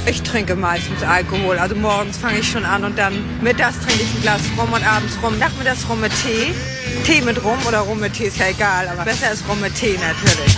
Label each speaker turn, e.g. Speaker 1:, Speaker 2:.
Speaker 1: Ich trinke meistens Alkohol. Also morgens fange ich schon an und dann mittags trinke ich ein Glas Rum und abends Rum. Nachmittags Rum mit Tee. Tee mit Rum oder Rum mit Tee ist ja egal, aber besser ist Rum mit Tee natürlich.